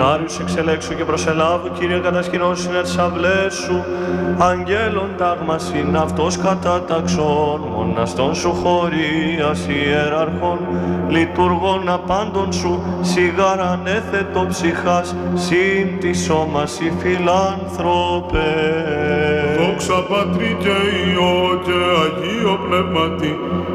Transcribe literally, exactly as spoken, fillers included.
Μακάριους εξελέξου και προσελάβου, Κύριε, κατασκηνώσιν τις αυλές σου. Αγγέλων τάγμασιν αυτός κατάταξον, μοναστών σου χωρίας ιεραρχών, λειτουργών απάντων σου, σιγάραν έθετο ψυχάς, συν τη σώμας η φιλάνθρωπε. Δόξα Πατρί και Υιό και Αγίο Πνεύματι,